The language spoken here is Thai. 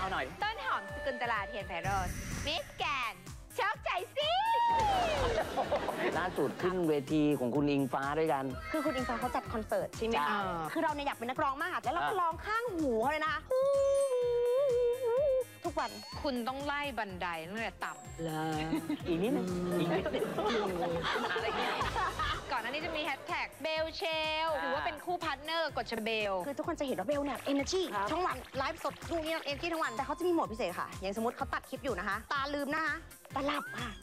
เอาหน่อยต้นหอมสกุลตลาเทียนไพโรจน์มิสแกนโชคใจสิล่าสุดขึ้นเวทีของคุณอิงฟ้าด้วยกันคือคุณอิงฟ้าเขาจัดคอนเสิร์ตใช่ไหมคะคือเราเนี่ยอยากเป็นนักร้องมากแล้วเราก็ร้องข้างหูเขาเลยนะคะทุกวันคุณต้องไล่บันไดตั้งแต่ต่ำเลยอีกนิดนึงอีกนิดนึงอะไรเงี้ยก่อนหน้านี้จะมีแฮชแท็กเบลเชลหรือว่าเป็นคู่พาร์ทเนอร์กดชเบลคือทุกคนจะเห็นว่าเบลเนี่ย energy ทั้งวันไลฟ์สดดูนี่ energy ทั้งวันแต่เขาจะมีโหมดพิเศษค่ะอย่างสมมติเขาตัดคลิปอยู่นะคะตาลืมนะคะตาหลับค่ะ